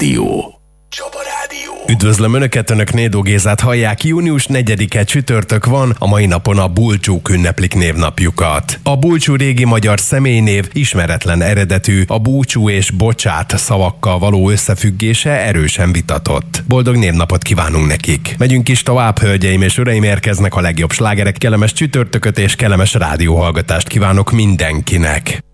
Rádió. Üdvözlöm Önöket, Önök Nédó Gézát hallják, június 4-e csütörtök van, a mai napon a bulcsúk ünneplik névnapjukat. A bulcsú régi magyar személynév ismeretlen eredetű, a búcsú és bocsát szavakkal való összefüggése erősen vitatott. Boldog névnapot kívánunk nekik! Megyünk is tovább, hölgyeim és uraim, érkeznek a legjobb slágerek, kellemes csütörtököt és kellemes rádióhallgatást kívánok mindenkinek!